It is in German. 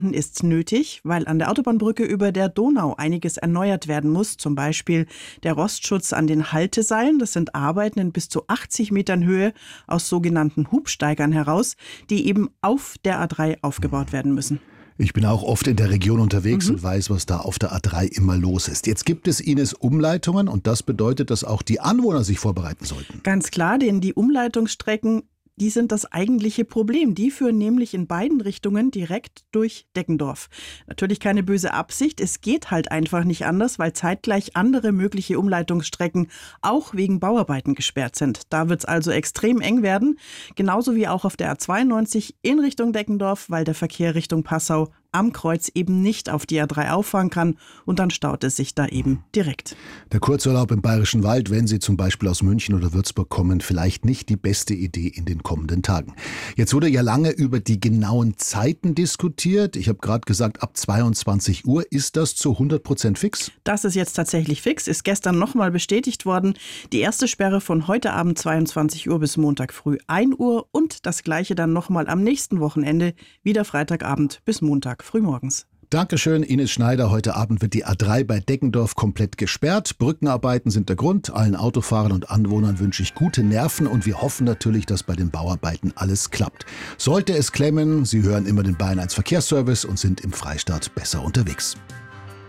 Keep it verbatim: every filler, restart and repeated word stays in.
ist nötig, weil an der Autobahnbrücke über der Donau einiges erneuert werden muss. Zum Beispiel der Rostschutz an den Halteseilen. Das sind Arbeiten in bis zu achtzig Metern Höhe aus sogenannten Hubsteigern heraus, die eben auf der A drei aufgebaut werden müssen. Ich bin auch oft in der Region unterwegs Mhm. und weiß, was da auf der A drei immer los ist. Jetzt gibt es, Ines, Umleitungen und das bedeutet, dass auch die Anwohner sich vorbereiten sollten. Ganz klar, denn die Umleitungsstrecken, die sind das eigentliche Problem. Die führen nämlich in beiden Richtungen direkt durch Deggendorf. Natürlich keine böse Absicht, es geht halt einfach nicht anders, weil zeitgleich andere mögliche Umleitungsstrecken auch wegen Bauarbeiten gesperrt sind. Da wird es also extrem eng werden, genauso wie auch auf der A zweiundneunzig in Richtung Deggendorf, weil der Verkehr Richtung Passau am Kreuz eben nicht auf die A drei auffahren kann und dann staut es sich da eben direkt. Der Kurzurlaub im Bayerischen Wald, wenn Sie zum Beispiel aus München oder Würzburg kommen, vielleicht nicht die beste Idee in den kommenden Tagen. Jetzt wurde ja lange über die genauen Zeiten diskutiert. Ich habe gerade gesagt, ab zweiundzwanzig Uhr. Ist das zu hundert Prozent fix? Das ist jetzt tatsächlich fix, ist gestern nochmal bestätigt worden. Die erste Sperre von heute Abend zweiundzwanzig Uhr bis Montag früh ein Uhr und das gleiche dann nochmal am nächsten Wochenende, wieder Freitagabend bis Montag frühmorgens. Dankeschön, Ines Schneider. Heute Abend wird die A drei bei Deggendorf komplett gesperrt. Brückenarbeiten sind der Grund. Allen Autofahrern und Anwohnern wünsche ich gute Nerven und wir hoffen natürlich, dass bei den Bauarbeiten alles klappt. Sollte es klemmen, Sie hören immer den Bayern eins Verkehrsservice und sind im Freistaat besser unterwegs.